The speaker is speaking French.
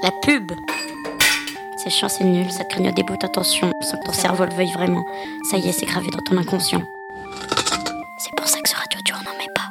La pub. C'est chiant, c'est nul, ça te grignote des bouts d'attention sans que ton cerveau le veuille vraiment. Ça y est, c'est gravé dans ton inconscient. C'est pour ça que ce radio dur n'en met pas.